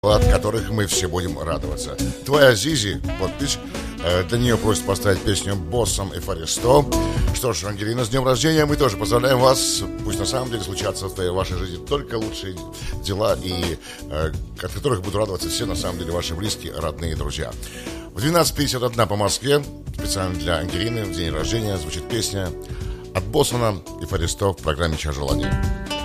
от которых мы все будем радоваться. Твоя Зизи, подпись. Для нее просят поставить песню «Боссом» и «Фаристо». Что ж, Ангелина, с днем рождения. Мы тоже поздравляем вас. Пусть на самом деле случатся в вашей жизни только лучшие дела, и от которых будут радоваться все, на самом деле, ваши близкие, родные, друзья. В 12:51 по Москве, специально для Ангелины, в день рождения, звучит песня от Боссона и «Фаристо» в программе «Час желаний».